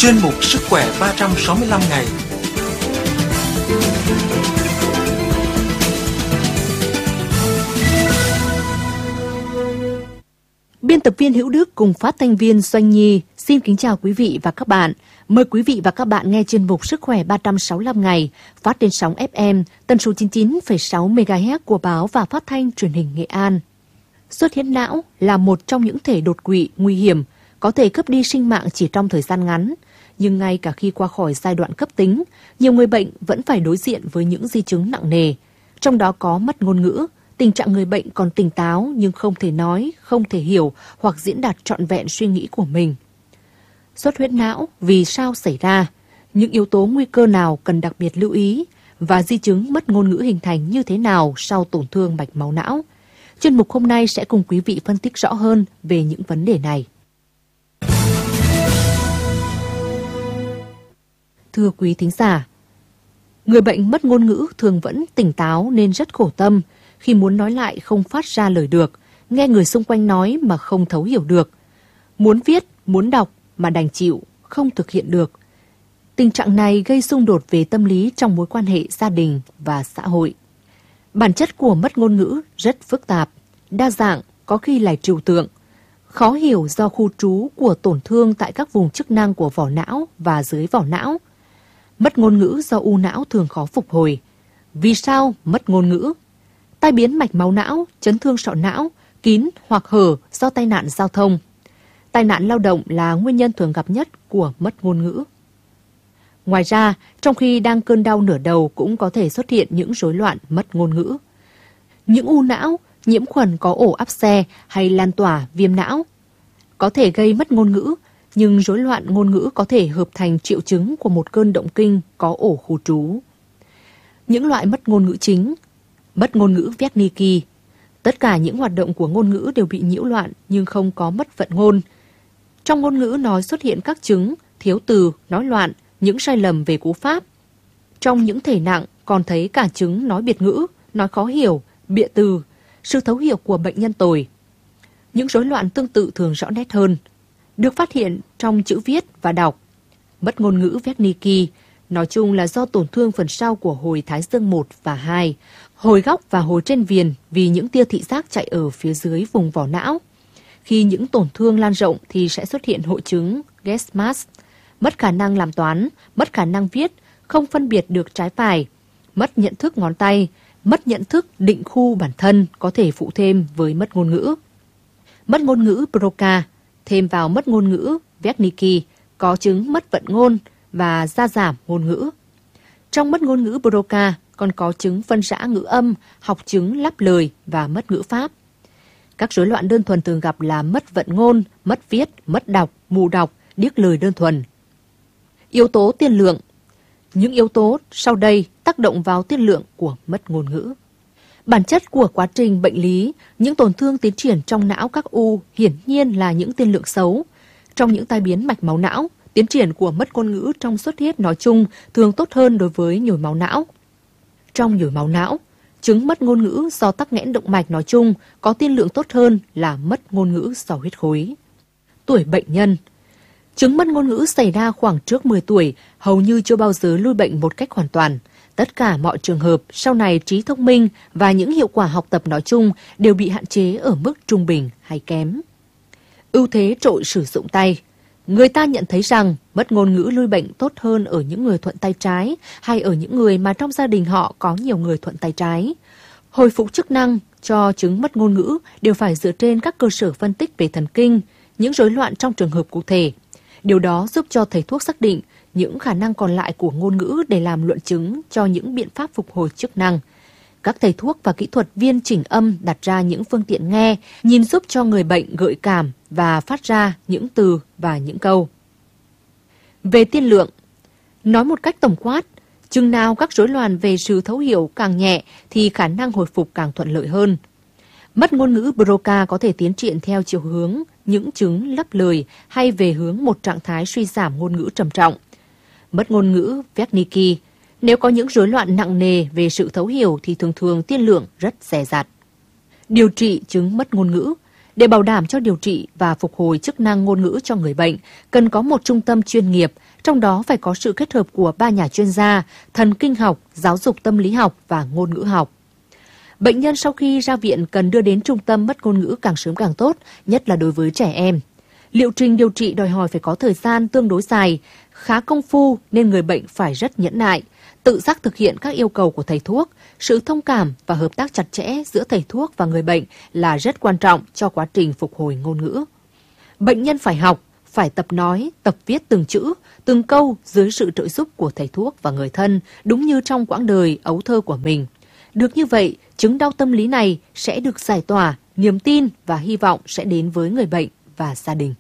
chuyên mục Sức khỏe 365 ngày. Biên tập viên Hữu Đức cùng phát thanh viên Doanh Nhi xin kính chào quý vị và các bạn. Mời quý vị và các bạn nghe chuyên mục Sức khỏe 365 ngày phát trên sóng FM tần số 99,6 MHz của báo và phát thanh truyền hình Nghệ An. Xuất huyết não là một trong những thể đột quỵ nguy hiểm, có thể cướp đi sinh mạng chỉ trong thời gian ngắn. Nhưng ngay cả khi qua khỏi giai đoạn cấp tính, nhiều người bệnh vẫn phải đối diện với những di chứng nặng nề. Trong đó có mất ngôn ngữ, tình trạng người bệnh còn tỉnh táo nhưng không thể nói, không thể hiểu hoặc diễn đạt trọn vẹn suy nghĩ của mình. Xuất huyết não vì sao xảy ra? Những yếu tố nguy cơ nào cần đặc biệt lưu ý? Và di chứng mất ngôn ngữ hình thành như thế nào sau tổn thương mạch máu não? Chuyên mục hôm nay sẽ cùng quý vị phân tích rõ hơn về những vấn đề này. Thưa quý thính giả, người bệnh mất ngôn ngữ thường vẫn tỉnh táo nên rất khổ tâm. Khi muốn nói lại không phát ra lời được, nghe người xung quanh nói mà không thấu hiểu được. Muốn viết, muốn đọc mà đành chịu, không thực hiện được. Tình trạng này gây xung đột về tâm lý trong mối quan hệ gia đình và xã hội. Bản chất của mất ngôn ngữ rất phức tạp, đa dạng, có khi là trừu tượng. Khó hiểu do khu trú của tổn thương tại các vùng chức năng của vỏ não và dưới vỏ não. Mất ngôn ngữ do u não thường khó phục hồi. Vì sao mất ngôn ngữ? Tai biến mạch máu não, chấn thương sọ não, kín hoặc hở do tai nạn giao thông. Tai nạn lao động là nguyên nhân thường gặp nhất của mất ngôn ngữ. Ngoài ra, trong khi đang cơn đau nửa đầu cũng có thể xuất hiện những rối loạn mất ngôn ngữ. Những u não, nhiễm khuẩn có ổ áp xe hay lan tỏa viêm não có thể gây mất ngôn ngữ, nhưng rối loạn ngôn ngữ có thể hợp thành triệu chứng của một cơn động kinh có ổ khu trú. Những loại mất ngôn ngữ chính: mất ngôn ngữ Wernicke. Tất cả những hoạt động của ngôn ngữ đều bị nhiễu loạn nhưng không có mất vận ngôn. Trong ngôn ngữ nói xuất hiện các chứng thiếu từ, nói loạn, những sai lầm về cú pháp. Trong những thể nặng còn thấy cả chứng nói biệt ngữ, nói khó hiểu, bịa từ, sự thấu hiểu của bệnh nhân tồi. Những rối loạn tương tự thường rõ nét hơn, được phát hiện trong chữ viết và đọc. Mất ngôn ngữ Wernicke nói chung là do tổn thương phần sau của hồi thái dương 1 và 2, hồi góc và hồi trên viền vì những tia thị giác chạy ở phía dưới vùng vỏ não. Khi những tổn thương lan rộng thì sẽ xuất hiện hội chứng Gesmass, mất khả năng làm toán, mất khả năng viết, không phân biệt được trái phải, mất nhận thức ngón tay, mất nhận thức định khu bản thân có thể phụ thêm với mất ngôn ngữ. Mất ngôn ngữ Broca thêm vào mất ngôn ngữ Wernicke có chứng mất vận ngôn và gia giảm ngôn ngữ. Trong mất ngôn ngữ Broca còn có chứng phân rã ngữ âm, học chứng lắp lời và mất ngữ pháp. Các rối loạn đơn thuần thường gặp là mất vận ngôn, mất viết, mất đọc, mù đọc, điếc lời đơn thuần. Yếu tố tiên lượng. Những yếu tố sau đây tác động vào tiên lượng của mất ngôn ngữ. Bản chất của quá trình bệnh lý, những tổn thương tiến triển trong não các u hiển nhiên là những tiên lượng xấu. Trong những tai biến mạch máu não, tiến triển của mất ngôn ngữ trong xuất huyết nói chung thường tốt hơn đối với nhồi máu não. Trong nhồi máu não, chứng mất ngôn ngữ do tắc nghẽn động mạch nói chung có tiên lượng tốt hơn là mất ngôn ngữ do huyết khối. Tuổi bệnh nhân. Chứng mất ngôn ngữ xảy ra khoảng trước 10 tuổi, hầu như chưa bao giờ lui bệnh một cách hoàn toàn. Tất cả mọi trường hợp sau này trí thông minh và những hiệu quả học tập nói chung đều bị hạn chế ở mức trung bình hay kém. Ưu thế trội sử dụng tay. Người ta nhận thấy rằng mất ngôn ngữ lui bệnh tốt hơn ở những người thuận tay trái hay ở những người mà trong gia đình họ có nhiều người thuận tay trái. Hồi phục chức năng cho chứng mất ngôn ngữ đều phải dựa trên các cơ sở phân tích về thần kinh, những rối loạn trong trường hợp cụ thể. Điều đó giúp cho thầy thuốc xác định những khả năng còn lại của ngôn ngữ để làm luận chứng cho những biện pháp phục hồi chức năng. Các thầy thuốc và kỹ thuật viên chỉnh âm đặt ra những phương tiện nghe, nhìn giúp cho người bệnh gợi cảm và phát ra những từ và những câu. Về tiên lượng, nói một cách tổng quát, chừng nào các rối loạn về sự thấu hiểu càng nhẹ thì khả năng hồi phục càng thuận lợi hơn. Mất ngôn ngữ Broca có thể tiến triển theo chiều hướng những chứng lấp lời hay về hướng một trạng thái suy giảm ngôn ngữ trầm trọng. Mất ngôn ngữ Wernicke, nếu có những rối loạn nặng nề về sự thấu hiểu thì thường thường tiên lượng rất dè dặt. Điều trị chứng mất ngôn ngữ. Để bảo đảm cho điều trị và phục hồi chức năng ngôn ngữ cho người bệnh, cần có một trung tâm chuyên nghiệp, trong đó phải có sự kết hợp của 3 nhà chuyên gia, thần kinh học, giáo dục tâm lý học và ngôn ngữ học. Bệnh nhân sau khi ra viện cần đưa đến trung tâm mất ngôn ngữ càng sớm càng tốt, nhất là đối với trẻ em. Liệu trình điều trị đòi hỏi phải có thời gian tương đối dài, khá công phu nên người bệnh phải rất nhẫn nại, tự giác thực hiện các yêu cầu của thầy thuốc. Sự thông cảm và hợp tác chặt chẽ giữa thầy thuốc và người bệnh là rất quan trọng cho quá trình phục hồi ngôn ngữ. Bệnh nhân phải học, phải tập nói, tập viết từng chữ, từng câu dưới sự trợ giúp của thầy thuốc và người thân, đúng như trong quãng đời ấu thơ của mình. Được như vậy, chứng đau tâm lý này sẽ được giải tỏa, niềm tin và hy vọng sẽ đến với người bệnh và gia đình.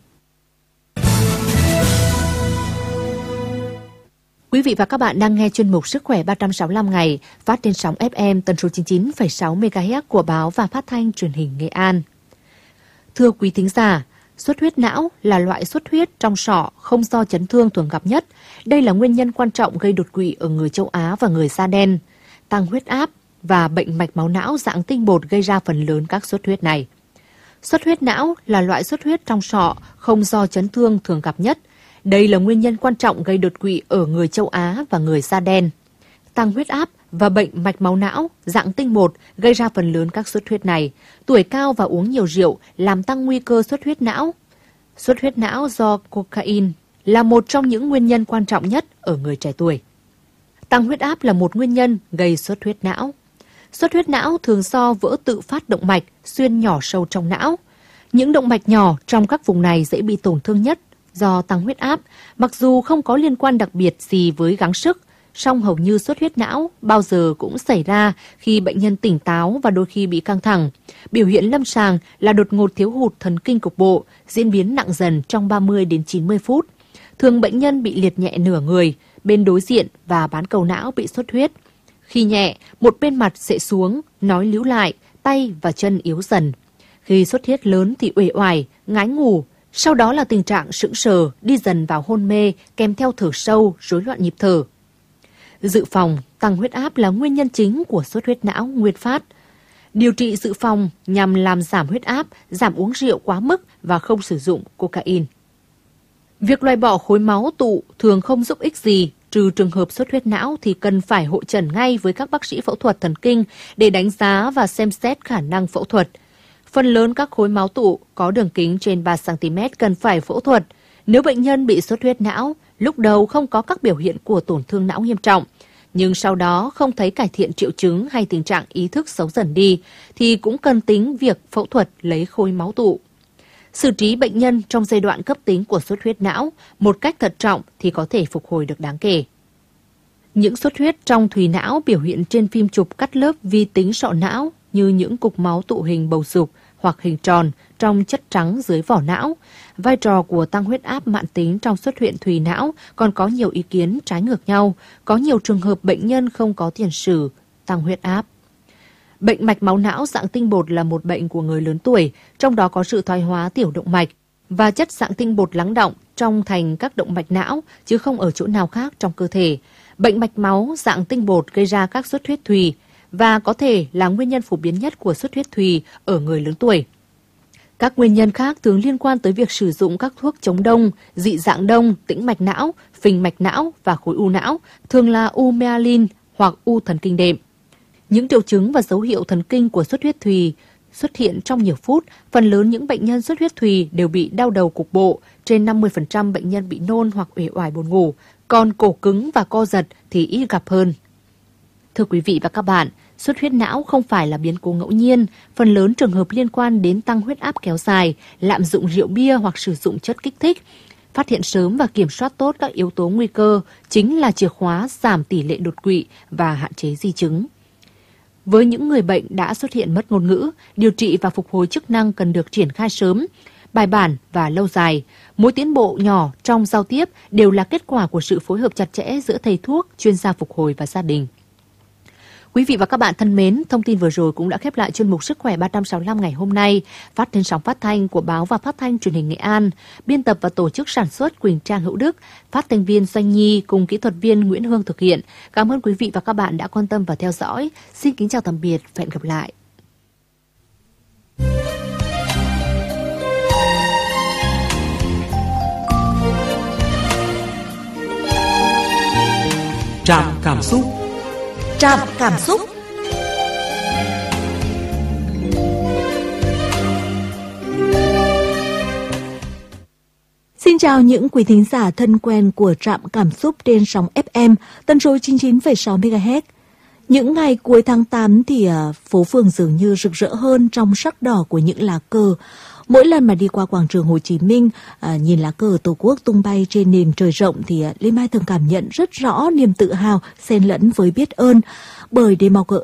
Quý vị và các bạn đang nghe chuyên mục Sức khỏe 365 ngày phát trên sóng FM tần số 99,6 MHz của báo và phát thanh truyền hình Nghệ An. Thưa quý thính giả, xuất huyết não là loại xuất huyết trong sọ không do chấn thương thường gặp nhất. Đây là nguyên nhân quan trọng gây đột quỵ ở người châu Á và người da đen. Tăng huyết áp và bệnh mạch máu não dạng tinh bột gây ra phần lớn các xuất huyết này. Xuất huyết não là loại xuất huyết trong sọ không do chấn thương thường gặp nhất. Đây là nguyên nhân quan trọng gây đột quỵ ở người châu Á và người da đen. Tăng huyết áp và bệnh mạch máu não dạng tinh bột gây ra phần lớn các xuất huyết này. Tuổi cao và uống nhiều rượu làm tăng nguy cơ xuất huyết não. Xuất huyết não do cocaine là một trong những nguyên nhân quan trọng nhất ở người trẻ tuổi. Tăng huyết áp là một nguyên nhân gây xuất huyết não. Xuất huyết não thường do vỡ tự phát động mạch xuyên nhỏ sâu trong não. Những động mạch nhỏ trong các vùng này dễ bị tổn thương nhất do tăng huyết áp, mặc dù không có liên quan đặc biệt gì với gắng sức, song hầu như xuất huyết não bao giờ cũng xảy ra khi bệnh nhân tỉnh táo và đôi khi bị căng thẳng. Biểu hiện lâm sàng là đột ngột thiếu hụt thần kinh cục bộ, diễn biến nặng dần trong 30 đến 90 phút. Thường bệnh nhân bị liệt nhẹ nửa người, bên đối diện và bán cầu não bị xuất huyết. Khi nhẹ, một bên mặt sẽ xuống, nói líu lại, tay và chân yếu dần. Khi xuất huyết lớn thì uể oải, ngái ngủ. Sau đó là tình trạng sững sờ, đi dần vào hôn mê, kèm theo thở sâu, rối loạn nhịp thở. Dự phòng, tăng huyết áp là nguyên nhân chính của xuất huyết não nguyên phát. Điều trị dự phòng nhằm làm giảm huyết áp, giảm uống rượu quá mức và không sử dụng cocaine. Việc loại bỏ khối máu tụ thường không giúp ích gì, trừ trường hợp xuất huyết não thì cần phải hội chẩn ngay với các bác sĩ phẫu thuật thần kinh để đánh giá và xem xét khả năng phẫu thuật. Phần lớn các khối máu tụ có đường kính trên 3 cm cần phải phẫu thuật. Nếu bệnh nhân bị xuất huyết não, lúc đầu không có các biểu hiện của tổn thương não nghiêm trọng, nhưng sau đó không thấy cải thiện triệu chứng hay tình trạng ý thức xấu dần đi, thì cũng cần tính việc phẫu thuật lấy khối máu tụ. Xử trí bệnh nhân trong giai đoạn cấp tính của xuất huyết não một cách thận trọng thì có thể phục hồi được đáng kể. Những xuất huyết trong thùy não biểu hiện trên phim chụp cắt lớp vi tính sọ não như những cục máu tụ hình bầu dục hoặc hình tròn trong chất trắng dưới vỏ não. Vai trò của tăng huyết áp mãn tính trong xuất hiện thùy não còn có nhiều ý kiến trái ngược nhau. Có nhiều trường hợp bệnh nhân không có tiền sử tăng huyết áp. Bệnh mạch máu não dạng tinh bột là một bệnh của người lớn tuổi, trong đó có sự thoái hóa tiểu động mạch và chất dạng tinh bột lắng đọng trong thành các động mạch não chứ không ở chỗ nào khác trong cơ thể. Bệnh mạch máu dạng tinh bột gây ra các xuất huyết thùy và có thể là nguyên nhân phổ biến nhất của xuất huyết thùy ở người lớn tuổi. Các nguyên nhân khác thường liên quan tới việc sử dụng các thuốc chống đông, dị dạng đông, tĩnh mạch não, phình mạch não và khối u não, thường là u myelin hoặc u thần kinh đệm. Những triệu chứng và dấu hiệu thần kinh của xuất huyết thùy xuất hiện trong nhiều phút. Phần lớn những bệnh nhân xuất huyết thùy đều bị đau đầu cục bộ, trên 50% bệnh nhân bị nôn hoặc uể oải buồn ngủ, còn cổ cứng và co giật thì ít gặp hơn. Thưa quý vị và các bạn, xuất huyết não không phải là biến cố ngẫu nhiên, phần lớn trường hợp liên quan đến tăng huyết áp kéo dài, lạm dụng rượu bia hoặc sử dụng chất kích thích. Phát hiện sớm và kiểm soát tốt các yếu tố nguy cơ chính là chìa khóa giảm tỷ lệ đột quỵ và hạn chế di chứng. Với những người bệnh đã xuất hiện mất ngôn ngữ, điều trị và phục hồi chức năng cần được triển khai sớm, bài bản và lâu dài. Mỗi tiến bộ nhỏ trong giao tiếp đều là kết quả của sự phối hợp chặt chẽ giữa thầy thuốc, chuyên gia phục hồi và gia đình. Quý vị và các bạn thân mến, thông tin vừa rồi cũng đã khép lại chuyên mục Sức khỏe 365 ngày hôm nay, phát trên sóng phát thanh của báo và phát thanh truyền hình Nghệ An. Biên tập và tổ chức sản xuất Quỳnh Trang Hữu Đức, phát thanh viên Doanh Nhi cùng kỹ thuật viên Nguyễn Hương thực hiện. Cảm ơn quý vị và các bạn đã quan tâm và theo dõi. Xin kính chào tạm biệt và hẹn gặp lại. Trạm cảm xúc. Trạm cảm xúc. Xin chào những quý thính giả thân quen của Trạm cảm xúc trên sóng FM tần số 99,6 MHz. Những ngày cuối tháng 8 thì phố phường dường như rực rỡ hơn trong sắc đỏ của những lá cờ. Mỗi lần mà đi qua quảng trường Hồ Chí Minh, nhìn lá cờ Tổ quốc tung bay trên nền trời rộng thì Lê Mai thường cảm nhận rất rõ niềm tự hào xen lẫn với biết ơn. Bởi để màu cờ